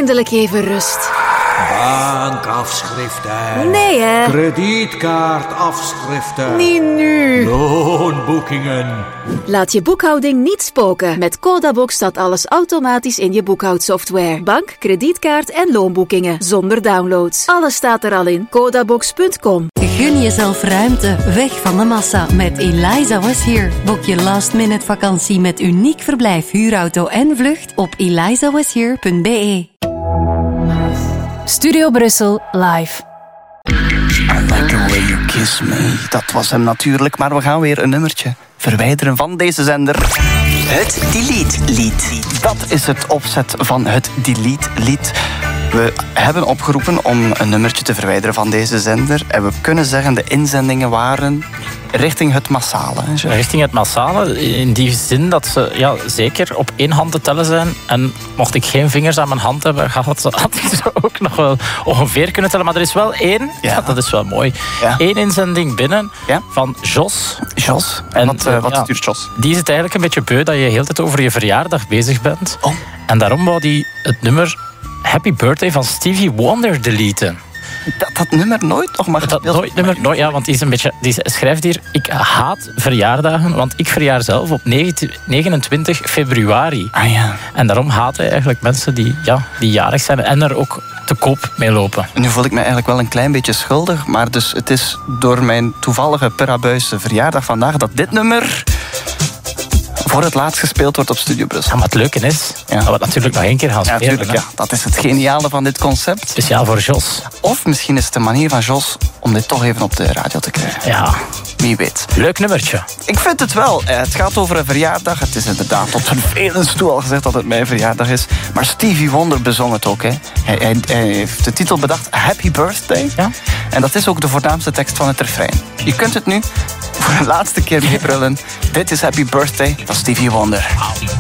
eindelijk even rust. Bankafschriften. Nee, hè? Kredietkaartafschriften. Niet nu. Loonboekingen. Laat je boekhouding niet spoken. Met Codabox staat alles automatisch in je boekhoudsoftware. Bank, kredietkaart en loonboekingen. Zonder downloads. Alles staat er al in. Codabox.com. Gun jezelf ruimte, weg van de massa met Eliza Was Here. Boek je last-minute vakantie met uniek verblijf, huurauto en vlucht op elizawashere.be. Studio Brussel live. I like the way you kiss me. Dat was hem natuurlijk, maar we gaan weer een nummertje verwijderen van deze zender. Het Delete-lied. Dat is het opzet van het Delete-lied. We hebben opgeroepen om een nummertje te verwijderen van deze zender. En we kunnen zeggen, de inzendingen waren richting het massale. Richting het massale, in die zin dat ze zeker op één hand te tellen zijn. En mocht ik geen vingers aan mijn hand hebben, had ik ze ook nog wel ongeveer kunnen tellen. Maar er is wel één, dat is wel mooi. Ja. Eén inzending binnen van Jos. En wat stuurt Jos? Die is het eigenlijk een beetje beu dat je de hele tijd over je verjaardag bezig bent. Oh. En daarom wou hij het nummer Happy Birthday van Stevie Wonder deleten. Dat nummer nooit nog mag gespeeld nooit, ja, want die schrijft hier: ik haat verjaardagen, want ik verjaar zelf op 29 februari. Ah, ja. En daarom haat hij eigenlijk mensen die jarig zijn en er ook te koop mee lopen. Nu voel ik me eigenlijk wel een klein beetje schuldig, maar dus het is door mijn toevallige Perabuise verjaardag vandaag dat dit nummer voor het laatst gespeeld wordt op Studio Brussel. Ja, maar het leuke is dat we het natuurlijk nog één keer gaan spelen. Natuurlijk, ja. Dat is het geniale van dit concept. Speciaal voor Jos. Of misschien is het de manier van Jos om dit toch even op de radio te krijgen. Ja. Wie weet. Leuk nummertje. Ik vind het wel. Het gaat over een verjaardag. Het is inderdaad tot vervelens toe al gezegd dat het mijn verjaardag is. Maar Stevie Wonder bezong het ook. Hè. Hij heeft de titel bedacht, Happy Birthday. Ja. En dat is ook de voornaamste tekst van het refrein. Je kunt het nu voor de laatste keer meebrullen. Dit is Happy Birthday van Stevie Wonder.